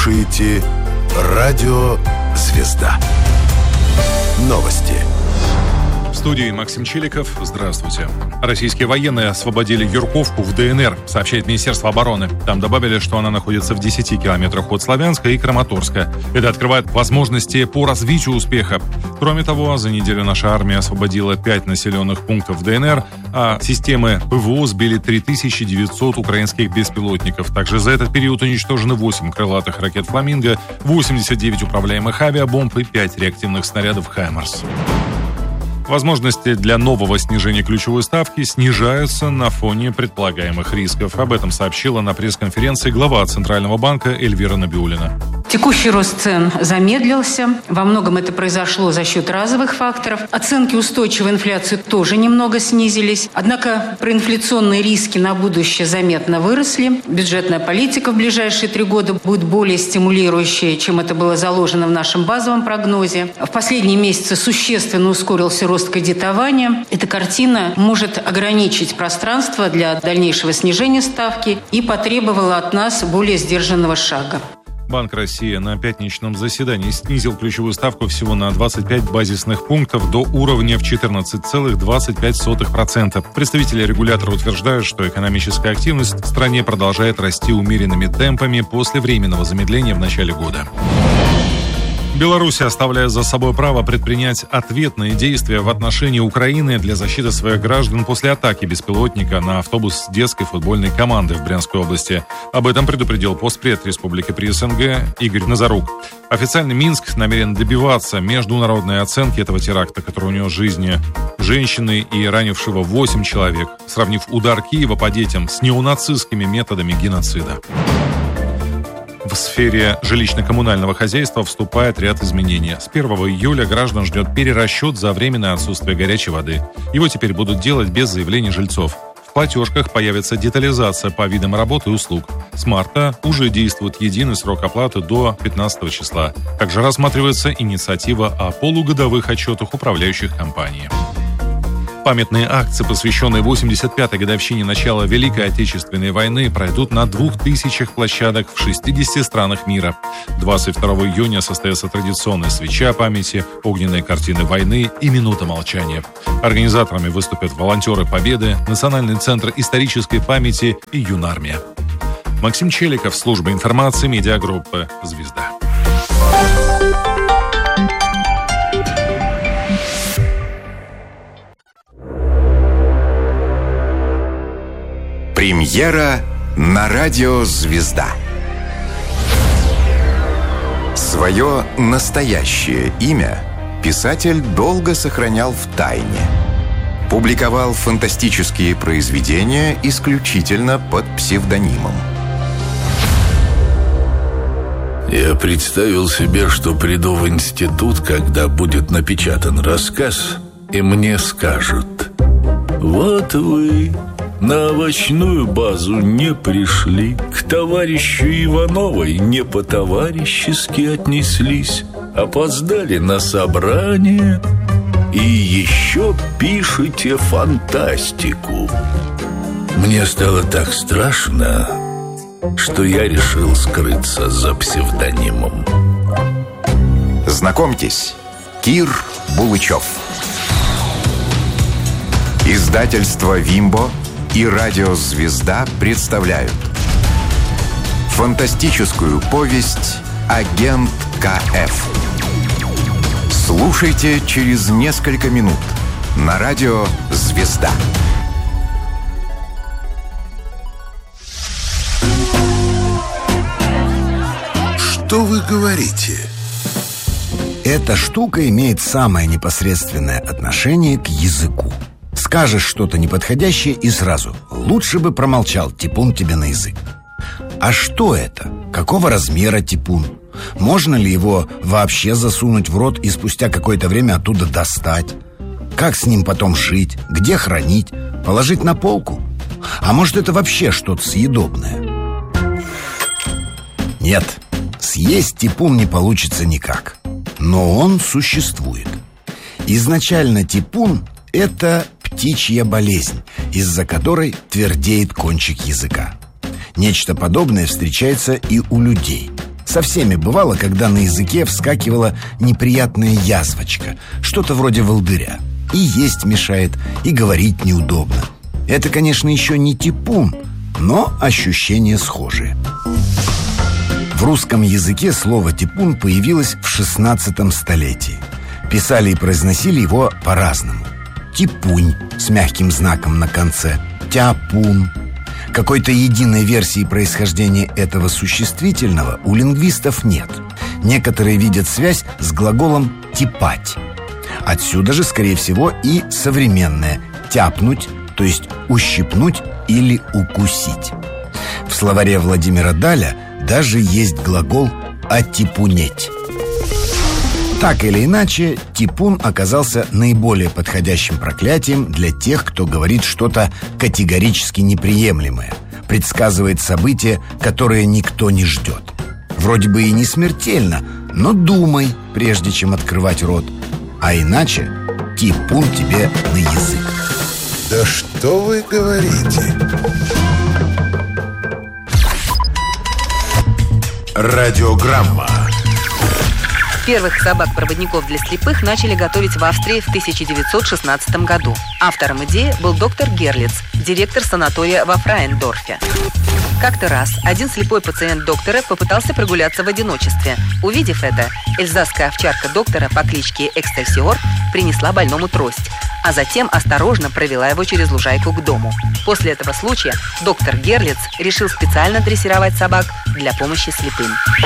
слушаете «Радио Звезда». Новости. В студии Максим Челиков. Здравствуйте. Российские военные освободили Юрковку в ДНР, сообщает Министерство обороны. Там добавили, что она находится в 10 километрах от Славянска и Краматорска. Это открывает возможности по развитию успеха. Кроме того, за неделю наша армия освободила 5 населенных пунктов в ДНР, а системы ПВО сбили 3900 украинских беспилотников. Также за этот период уничтожены 8 крылатых ракет «Фламинго», 89 управляемых авиабомб и 5 реактивных снарядов «Хаймарс». Возможности для нового снижения ключевой ставки снижаются на фоне предполагаемых рисков. Об этом сообщила на пресс-конференции глава Центрального банка Эльвира Набиуллина. Текущий рост цен замедлился. Во многом это произошло за счет разовых факторов. Оценки устойчивой инфляции тоже немного снизились. Однако проинфляционные риски на будущее заметно выросли. Бюджетная политика в ближайшие 3 года будет более стимулирующей, чем это было заложено в нашем базовом прогнозе. В последние месяцы существенно ускорился рост кредитования. Эта картина может ограничить пространство для дальнейшего снижения ставки и потребовала от нас более сдержанного шага. Банк России на пятничном заседании снизил ключевую ставку всего на 25 базисных пунктов до уровня в 14,25%. Представители регулятора утверждают, что экономическая активность в стране продолжает расти умеренными темпами после временного замедления в начале года. Беларусь оставляет за собой право предпринять ответные действия в отношении Украины для защиты своих граждан после атаки беспилотника на автобус детской футбольной команды в Брянской области. Об этом предупредил постпред Республики при СНГ Игорь Назарук. Официально Минск намерен добиваться международной оценки этого теракта, который унес жизни женщины и ранившего 8 человек, сравнив удар Киева по детям с неонацистскими методами геноцида. В сфере жилищно-коммунального хозяйства вступает ряд изменений. С 1 июля граждан ждет перерасчет за временное отсутствие горячей воды. Его теперь будут делать без заявлений жильцов. В платежках появится детализация по видам работ и услуг. С марта уже действует единый срок оплаты до 15 числа. Также рассматривается инициатива о полугодовых отчетах управляющих компаний. Памятные акции, посвященные 85-й годовщине начала Великой Отечественной войны, пройдут на 2000 площадок в 60 странах мира. 22 июня состоится традиционная свеча памяти, огненные картины войны и минута молчания. Организаторами выступят волонтеры Победы, Национальный центр исторической памяти и Юнармия. Максим Челиков, служба информации медиагруппы «Звезда». Премьера на радио «Звезда». Свое настоящее имя писатель долго сохранял в тайне. Публиковал фантастические произведения исключительно под псевдонимом. Я представил себе, что приду в институт, когда будет напечатан рассказ, и мне скажут: «Вот вы на овощную базу не пришли, к товарищу Ивановой не по-товарищески отнеслись, опоздали на собрание и еще пишете фантастику». Мне стало так страшно, что я решил скрыться за псевдонимом. Знакомьтесь, Кир Булычев. Издательство «Вимбо» и радио «Звезда» представляют фантастическую повесть «Агент К.Ф». Слушайте через несколько минут на радио «Звезда». Что вы говорите? Эта штука имеет самое непосредственное отношение к языку. Скажешь что-то неподходящее и сразу: лучше бы промолчал, типун тебе на язык. А что это? Какого размера типун? Можно ли его вообще засунуть в рот и спустя какое-то время оттуда достать? Как с ним потом жить? Где хранить? Положить на полку? А может, это вообще что-то съедобное? Нет, съесть типун не получится никак. Но он существует. Изначально типун – это птичья болезнь, из-за которой твердеет кончик языка. Нечто подобное встречается и у людей. Со всеми бывало, когда на языке вскакивала неприятная язвочка, что-то вроде волдыря. И есть мешает, и говорить неудобно. Это, конечно, еще не типун, но ощущения схожие. В русском языке слово «типун» появилось в 16 столетии. Писали и произносили его по-разному. Типунь с мягким знаком на конце, тяпун. Какой-то единой версии происхождения этого существительного у лингвистов нет. Некоторые видят связь с глаголом «типать». Отсюда же, скорее всего, и современное «тяпнуть», то есть «ущипнуть» или «укусить». В словаре Владимира Даля даже есть глагол «отипунеть». Так или иначе, типун оказался наиболее подходящим проклятием для тех, кто говорит что-то категорически неприемлемое, предсказывает события, которые никто не ждет. Вроде бы и не смертельно, но думай, прежде чем открывать рот. А иначе типун тебе на язык. Да что вы говорите? Радиограмма. Первых собак-проводников для слепых начали готовить в Австрии в 1916 году. Автором идеи был доктор Герлиц, директор санатория во Фрайендорфе. Как-то раз один слепой пациент доктора попытался прогуляться в одиночестве. Увидев это, эльзасская овчарка доктора по кличке Экстельсиор принесла больному трость, а затем осторожно провела его через лужайку к дому. После этого случая доктор Герлиц решил специально дрессировать собак для помощи слепым.